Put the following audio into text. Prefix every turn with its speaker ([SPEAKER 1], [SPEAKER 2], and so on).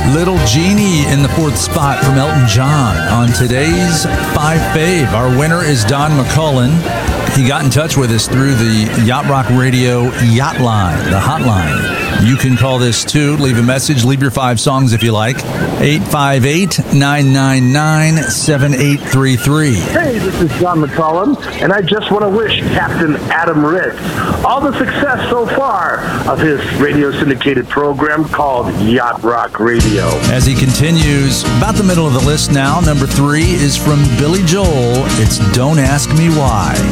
[SPEAKER 1] Little Genie in the fourth spot from Elton John on today's 5 Fave. Our winner is Don McCullen. He got in touch with us through the Yacht Rock Radio Yacht Line, the hotline. You can call this too. Leave a message. Leave your 5 songs if you like. 858-999-7833.
[SPEAKER 2] Hey, this is John McCollum, and I just want to wish Captain Adam Ritz all the success so far of his radio syndicated program called Yacht Rock Radio.
[SPEAKER 1] As he continues, about the middle of the list now, number 3 is from Billy Joel. It's Don't Ask Me Why.